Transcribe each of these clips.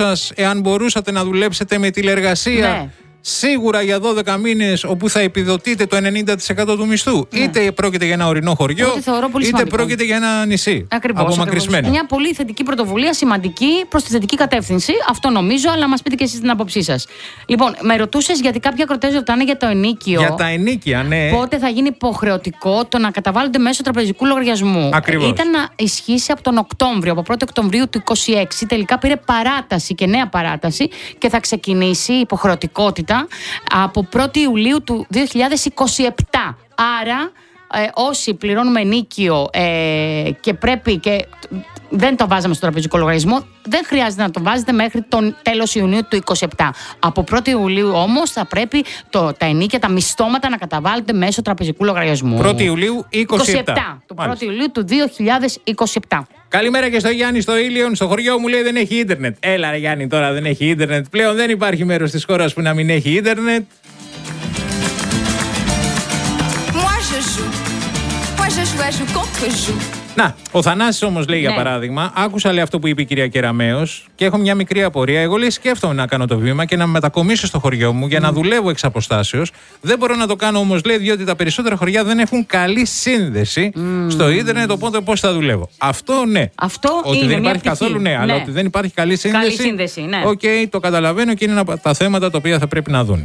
σας, εάν μπορούσατε να δουλέψετε με τηλεργασία. Ναι. Σίγουρα για 12 μήνες, όπου θα επιδοτείτε το 90% του μισθού. Ναι. Είτε πρόκειται για ένα ορεινό χωριό, είτε σημαντικό. πρόκειται για ένα νησί. Απομακρυσμένο. Μια πολύ θετική πρωτοβουλία, σημαντική προς τη θετική κατεύθυνση. Αυτό νομίζω, αλλά μας πείτε και εσείς την άποψή σας. Λοιπόν, με ρωτούσες γιατί κάποιοι ακροτές ρωτάνε για το ενίκιο. Για τα ενίκια, ναι. Πότε θα γίνει υποχρεωτικό το να καταβάλλονται μέσω τραπεζικού λογαριασμού. Ακριβώς. Ήταν να ισχύσει από τον Οκτώβριο, από 1η Οκτωβρίου του 2026. Τελικά πήρε παράταση και νέα παράταση και θα ξεκινήσει η υποχρεωτικότητα από 1η Ιουλίου του 2027. Άρα, όσοι πληρώνουμε ενίκιο και πρέπει και δεν το βάζαμε στο τραπεζικό λογαριασμό, δεν χρειάζεται να το βάζετε μέχρι τον τέλος Ιουνίου του 2027. Από 1η Ιουλίου όμως θα πρέπει τα ενίκια, τα μισθώματα να καταβάλλετε μέσω τραπεζικού λογαριασμού. 1η Ιουλίου 27. Το 1η Ιουλίου του 2027. Καλημέρα και στο Γιάννη στο Ήλιον. Στο χωριό μου λέει δεν έχει ίντερνετ. Έλα, ρε Γιάννη, τώρα δεν έχει ίντερνετ. Πλέον δεν υπάρχει μέρος της χώρας που να μην έχει ίντερνετ. Να, ο Θανάσης όμως λέει, για παράδειγμα, άκουσα λέει αυτό που είπε η κυρία Κεραμέως και έχω μια μικρή απορία. Εγώ λέει σκέφτομαι να κάνω το βήμα και να με μετακομίσω στο χωριό μου για να δουλεύω εξ αποστάσεως. Δεν μπορώ να το κάνω όμως, λέει, διότι τα περισσότερα χωριά δεν έχουν καλή σύνδεση στο ίντερνετ. Οπότε πώς θα δουλεύω. Αυτό ναι. Αυτό ότι είναι δεν μια υπάρχει καθόλου ναι, αλλά ότι δεν υπάρχει καλή σύνδεση. Καλή σύνδεση, ναι. Οκ, το καταλαβαίνω και είναι ένα από τα θέματα τα οποία θα πρέπει να δουν.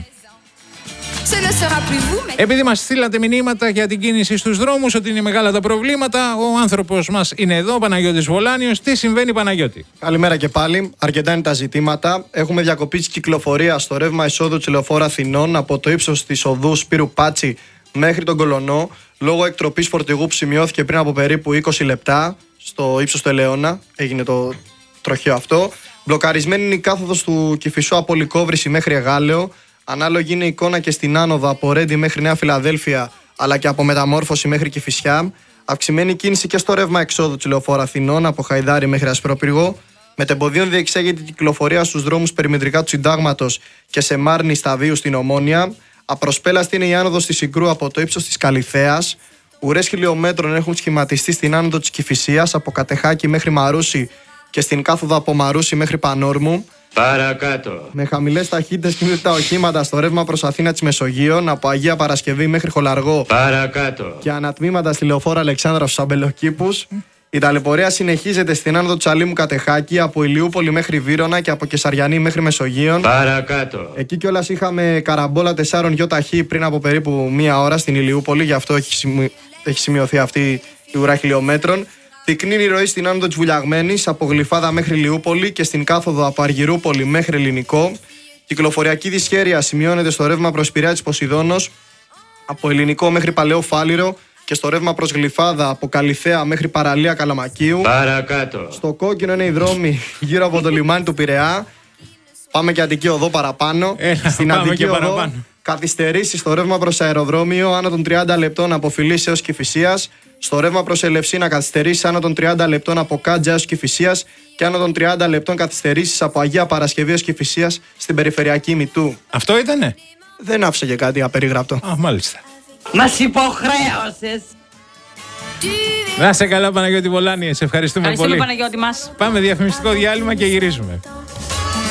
Επειδή μας στείλατε μηνύματα για την κίνηση στους δρόμους, ότι είναι μεγάλα τα προβλήματα, ο άνθρωπος μας είναι εδώ, ο Παναγιώτης Βολάνιος. Τι συμβαίνει, Παναγιώτη? Καλημέρα και πάλι. Αρκετά είναι τα ζητήματα. Έχουμε διακοπή της κυκλοφορίας στο ρεύμα εισόδου της Λεωφόρου Αθηνών από το ύψος της οδού Σπύρου Πάτσι μέχρι τον Κολονό, λόγω εκτροπής φορτηγού που σημειώθηκε πριν από περίπου 20 λεπτά στο ύψος του Ελαιώνα. Έγινε το τροχαίο αυτό. Μπλοκαρισμένη είναι η κάθοδος του Κηφισού από Λυκόβρηση μέχρι Εγάλεο. Ανάλογη είναι η εικόνα και στην άνοδο από Ρέντι μέχρι Νέα Φιλαδέλφια, αλλά και από Μεταμόρφωση μέχρι Κηφισιά. Αυξημένη κίνηση και στο ρεύμα εξόδου της Λεωφόρου Αθηνών από Χαϊδάρι μέχρι Ασπρόπυργο. Μετεμποδίων διεξάγεται η κυκλοφορία στους δρόμους περιμετρικά του Συντάγματος και σε Μάρνη Σταδίου στην Ομόνια. Απροσπέλαστη είναι η άνοδος της Συγκρού από το ύψος της Καλιθέας. Ουρές χιλιόμετρων έχουν σχηματιστεί στην άνοδο της Κηφισίας από Κατεχάκη μέχρι Μαρούσι και στην κάθοδο από Μαρούσι μέχρι Πανόρμου. Παρακάτω. Με χαμηλές ταχύτητες κινούνται τα οχήματα στο ρεύμα προς Αθήνα της Μεσογείων από Αγία Παρασκευή μέχρι Χολαργό. Παρακάτω. Και ανατμήματα στη Λεωφόρο Αλεξάνδρα στους Αμπελοκήπους. Η ταλαιπωρία συνεχίζεται στην άνοδο του Τσαλίμου Κατεχάκη από Ηλιούπολη μέχρι Βύρωνα και από Κεσαριανή μέχρι Μεσογείων. Παρακάτω. Εκεί κιόλας είχαμε καραμπόλα 4 γιοταχή πριν από περίπου μία ώρα στην Ηλιούπολη, γι' αυτό έχει σημειωθεί αυτή η ουρά χιλιόμετρων. Πυκνή η ροή στην άνοδο της Βουλιαγμένης από Γλυφάδα μέχρι Λιούπολη και στην κάθοδο από Αργυρούπολη μέχρι Ελληνικό. Κυκλοφοριακή δυσχέρεια σημειώνεται στο ρεύμα προς Πειραιά της Ποσειδώνος από Ελληνικό μέχρι Παλαιό Φάληρο και στο ρεύμα προς Γλυφάδα από Καλιθέα μέχρι Παραλία Καλαμακίου. Παρακάτω. Στο κόκκινο είναι οι δρόμοι γύρω από το λιμάνι του Πειραιά. Πάμε και Αττική Οδό παραπάνω. Στην Αττική Οδό καθυστερήσεις στο ρεύμα προς αεροδρόμιο άνω των 30 λεπτών από Φιλής έως Κηφισίας. Στο ρεύμα προς Ελευσίνα καθυστερήσεις άνω των 30 λεπτών από Κάντζα έως Κηφισίας και άνω των 30 λεπτών καθυστερήσεις από Αγία Παρασκευή έως Κηφισίας στην περιφερειακή Μητού. Αυτό ήτανε? Δεν άφησε και κάτι απερίγραπτο. Α, μάλιστα. Μας υποχρέωσες. Να σε καλά, Παναγιώτη Βολάνιε. Σε ευχαριστούμε πολύ. Παναγιώτη μας. Πάμε διαφημιστικό διάλειμμα και γυρίζουμε.